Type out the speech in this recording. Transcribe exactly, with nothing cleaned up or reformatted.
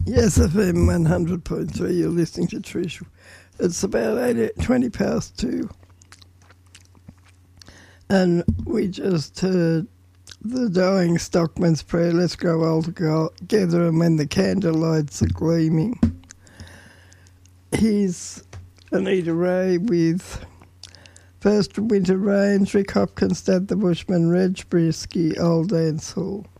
Yes, F M one hundred point three, you're listening to Trish. It's about eight, twenty past two. And we just heard the Dying Stockman's Prayer, Let's Grow Old Together, and When the Candlelights Are Gleaming. Here's Anita Ray with First Winter Rains, Rick Hopkins, Dad the Bushman, Reg Brisky, Old Dance Hall.